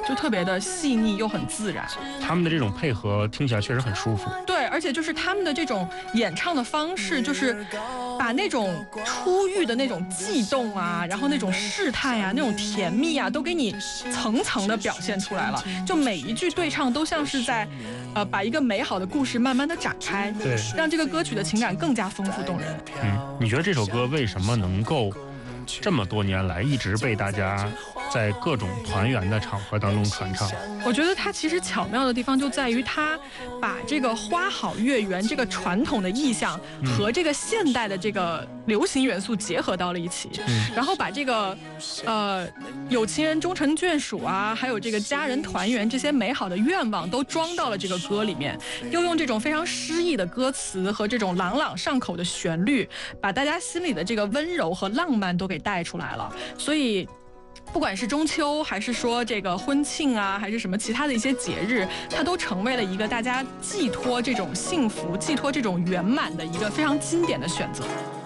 就特别的细腻又很自然。 他们的这种配合听起来确实很舒服。 对，而且就是他们的这种演唱的方式，就是把那种初遇的那种悸动啊，然后那种试探啊，那种甜蜜啊，都给你层层的表现出来了。就每一句对唱都像是在把一个美好的故事慢慢的展开， 对， 让这个歌曲的情感更加丰富动人。 你觉得这首歌为什么能够这么多年来一直被大家在各种团圆的场合当中传唱？ 我觉得它其实巧妙的地方就在于它把这个花好月圆这个传统的意象和这个现代的这个流行元素结合到了一起，然后把这个有情人终成眷属啊，还有这个家人团圆这些美好的愿望都装到了这个歌里面，又用这种非常诗意的歌词和这种朗朗上口的旋律，把大家心里的这个温柔和浪漫都给带出来了。所以不管是中秋还是说这个婚庆啊，还是什么其他的一些节日，它都成为了一个大家寄托这种幸福、寄托这种圆满的一个非常经典的选择。